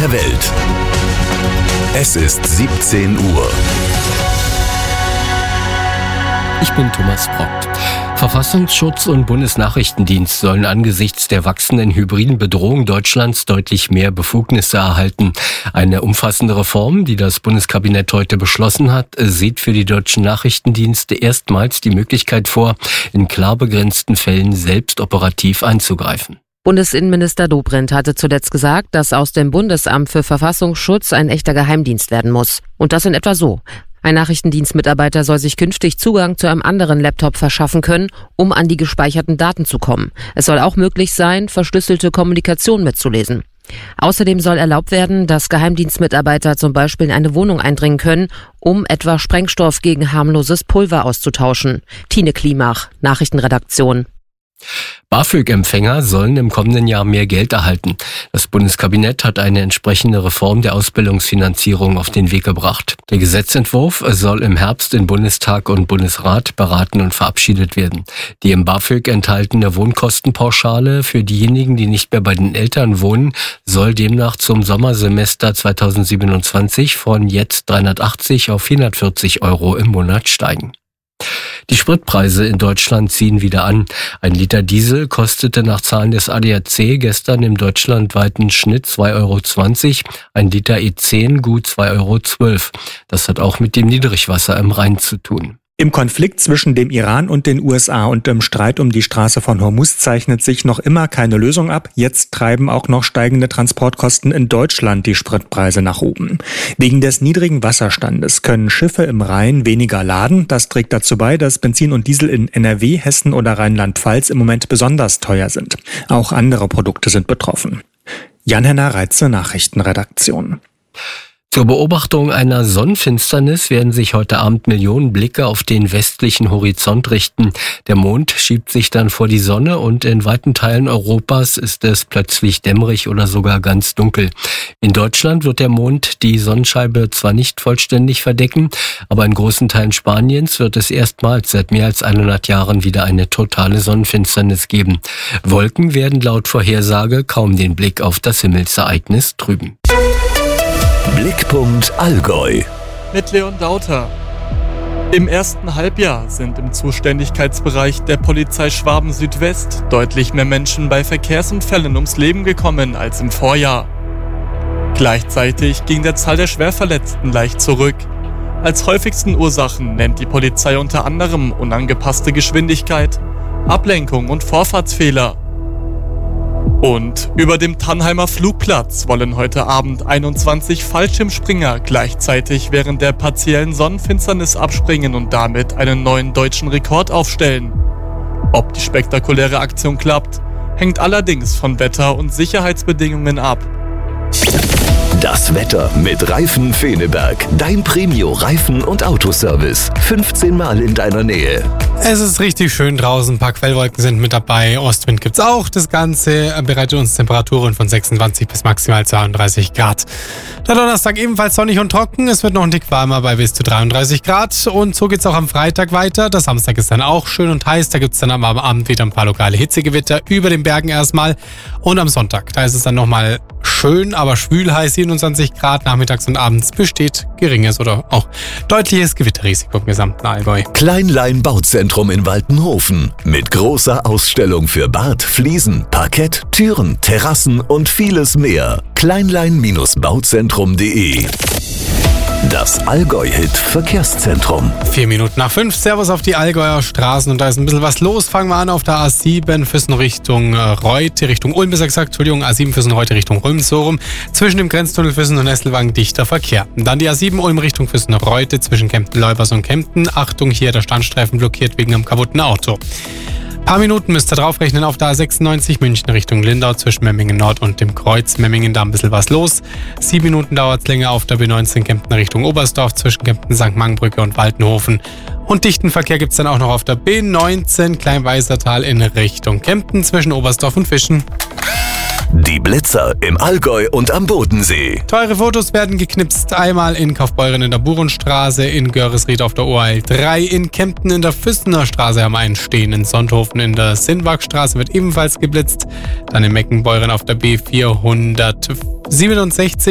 der Welt. Es ist 17 Uhr. Ich bin Thomas Brockt. Verfassungsschutz und Bundesnachrichtendienst sollen angesichts der wachsenden hybriden Bedrohung Deutschlands deutlich mehr Befugnisse erhalten. Eine umfassende Reform, die das Bundeskabinett heute beschlossen hat, sieht für die deutschen Nachrichtendienste erstmals die Möglichkeit vor, in klar begrenzten Fällen selbst operativ einzugreifen. Bundesinnenminister Dobrindt hatte zuletzt gesagt, dass aus dem Bundesamt für Verfassungsschutz ein echter Geheimdienst werden muss. Und das in etwa so: Ein Nachrichtendienstmitarbeiter soll sich künftig Zugang zu einem anderen Laptop verschaffen können, um an die gespeicherten Daten zu kommen. Es soll auch möglich sein, verschlüsselte Kommunikation mitzulesen. Außerdem soll erlaubt werden, dass Geheimdienstmitarbeiter zum Beispiel in eine Wohnung eindringen können, um etwa Sprengstoff gegen harmloses Pulver auszutauschen. Tine Klimach, Nachrichtenredaktion. BAföG-Empfänger sollen im kommenden Jahr mehr Geld erhalten. Das Bundeskabinett hat eine entsprechende Reform der Ausbildungsfinanzierung auf den Weg gebracht. Der Gesetzentwurf soll im Herbst in Bundestag und Bundesrat beraten und verabschiedet werden. Die im BAföG enthaltene Wohnkostenpauschale für diejenigen, die nicht mehr bei den Eltern wohnen, soll demnach zum Sommersemester 2027 von jetzt 380 auf 440 Euro im Monat steigen. Die Spritpreise in Deutschland ziehen wieder an. Ein Liter Diesel kostete nach Zahlen des ADAC gestern im deutschlandweiten Schnitt 2,20 €, ein Liter E10 gut 2,12 €. Das hat auch mit dem Niedrigwasser im Rhein zu tun. Im Konflikt zwischen dem Iran und den USA und im Streit um die Straße von Hormuz zeichnet sich noch immer keine Lösung ab. Jetzt treiben auch noch steigende Transportkosten in Deutschland die Spritpreise nach oben. Wegen des niedrigen Wasserstandes können Schiffe im Rhein weniger laden. Das trägt dazu bei, dass Benzin und Diesel in NRW, Hessen oder Rheinland-Pfalz im Moment besonders teuer sind. Auch andere Produkte sind betroffen. Jan-Henner Reitze, Nachrichtenredaktion. Zur Beobachtung einer Sonnenfinsternis werden sich heute Abend Millionen Blicke auf den westlichen Horizont richten. Der Mond schiebt sich dann vor die Sonne und in weiten Teilen Europas ist es plötzlich dämmerig oder sogar ganz dunkel. In Deutschland wird der Mond die Sonnenscheibe zwar nicht vollständig verdecken, aber in großen Teilen Spaniens wird es erstmals seit mehr als 100 Jahren wieder eine totale Sonnenfinsternis geben. Wolken werden laut Vorhersage kaum den Blick auf das Himmelsereignis trüben. Blickpunkt Allgäu. Mit Leon Dauter. Im ersten Halbjahr sind im Zuständigkeitsbereich der Polizei Schwaben Südwest deutlich mehr Menschen bei Verkehrsunfällen ums Leben gekommen als im Vorjahr. Gleichzeitig ging der Zahl der Schwerverletzten leicht zurück. Als häufigsten Ursachen nennt die Polizei unter anderem unangepasste Geschwindigkeit, Ablenkung und Vorfahrtsfehler. Und über dem Tannheimer Flugplatz wollen heute Abend 21 Fallschirmspringer gleichzeitig während der partiellen Sonnenfinsternis abspringen und damit einen neuen deutschen Rekord aufstellen. Ob die spektakuläre Aktion klappt, hängt allerdings von Wetter- und Sicherheitsbedingungen ab. Das Wetter mit Reifen Feneberg. Dein Premio-Reifen- und Autoservice. 15 Mal in deiner Nähe. Es ist richtig schön draußen, ein paar Quellwolken sind mit dabei, Ostwind gibt's auch. Das Ganze bereitet uns Temperaturen von 26 bis maximal 32 Grad. Der Donnerstag ebenfalls sonnig und trocken, es wird noch ein Tick warmer bei bis zu 33 Grad. Und so geht's auch am Freitag weiter. Der Samstag ist dann auch schön und heiß, da gibt's dann am Abend wieder ein paar lokale Hitzegewitter über den Bergen erstmal. Und am Sonntag, da ist es dann nochmal schön, aber schwül heiß, 27 Grad. Nachmittags und abends besteht geringes oder auch deutliches Gewitterrisiko im gesamten Allgäu. Kleinlein Bauzentrum in Waltenhofen. Mit großer Ausstellung für Bad, Fliesen, Parkett, Türen, Terrassen und vieles mehr. Kleinlein-bauzentrum.de. Das Allgäu-Hit Verkehrszentrum. 5:04. Servus auf die Allgäuer Straßen und da ist ein bisschen was los. Fangen wir an auf der A7 Füssen Richtung Reute, Richtung Ulm besser gesagt, A7 Füssen Reute Richtung Ulm, so rum. Zwischen dem Grenztunnel Füssen und Nesselwagen dichter Verkehr. Und dann die A7 Ulm Richtung Füssen Reute zwischen Kempten-Leubers und Kempten. Achtung, hier der Standstreifen blockiert wegen einem kaputten Auto. Paar Minuten müsst ihr draufrechnen auf der A96 München Richtung Lindau zwischen Memmingen Nord und dem Kreuz Memmingen, da ein bisschen was los. 7 Minuten dauert es länger auf der B19 Kempten Richtung Oberstdorf zwischen Kempten, St. Mangenbrücke und Waltenhofen. Und dichten Verkehr gibt es dann auch noch auf der B19 Kleinweisertal in Richtung Kempten zwischen Oberstdorf und Fischen. Die Blitzer im Allgäu und am Bodensee. Teure Fotos werden geknipst. Einmal in Kaufbeuren in der Burenstraße, in Görresried auf der ORL 3, in Kempten in der Füssener Straße haben wir einen stehen. In Sonthofen in der Sinnwagstraße wird ebenfalls geblitzt. Dann in Meckenbeuren auf der B467